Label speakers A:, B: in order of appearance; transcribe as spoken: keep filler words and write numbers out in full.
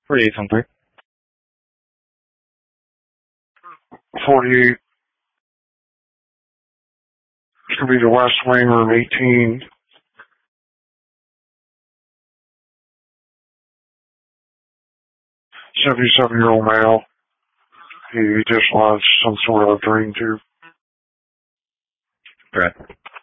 A: forty-eight something.
B: forty-eight. It's going to be the West Wing, room eighteen. seventy-seven-year-old male. He just lost some sort of drain tube.
A: Correct.